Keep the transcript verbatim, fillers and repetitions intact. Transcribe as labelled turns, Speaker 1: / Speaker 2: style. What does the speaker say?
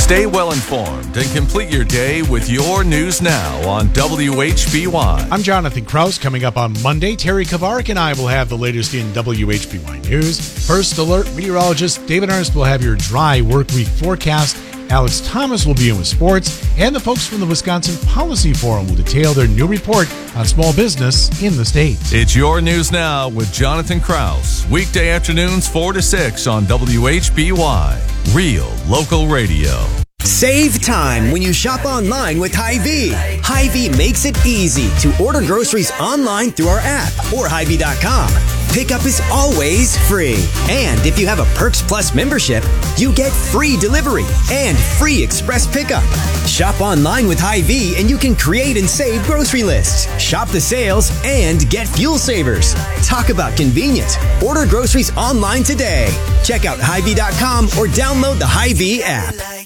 Speaker 1: Stay well informed and complete your day with your News Now on W H B Y.
Speaker 2: I'm Jonathan Kraus. Coming up on Monday, Terry Kavarik and I will have the latest in W H B Y News. First Alert meteorologist David Ernst will have your dry work week forecast. Alex Thomas will be in with sports, and the folks from the Wisconsin Policy Forum will detail their new report on small business in the state.
Speaker 1: It's your News Now with Jonathan Kraus. Weekday afternoons four to six on W H B Y. Real local radio.
Speaker 3: Save time when you shop online with Hy-Vee. Hy-Vee makes it easy to order groceries online through our app or Hy Vee dot com. Pickup is always free. And if you have a Perks Plus membership, you get free delivery and free express pickup. Shop online with Hy-Vee and you can create and save grocery lists, shop the sales, and get fuel savers. Talk about convenient. Order groceries online today. Check out Hy Vee dot com or download the Hy-Vee app.